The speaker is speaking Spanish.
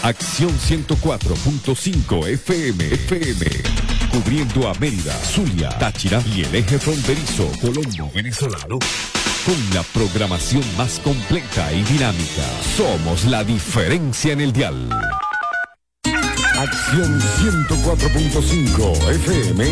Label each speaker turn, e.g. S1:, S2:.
S1: Acción 104.5 FM. Cubriendo a Mérida, Zulia, Táchira y el eje fronterizo Colombo venezolano. Con la programación más completa y dinámica. Somos la diferencia en el dial. Acción 104.5 FM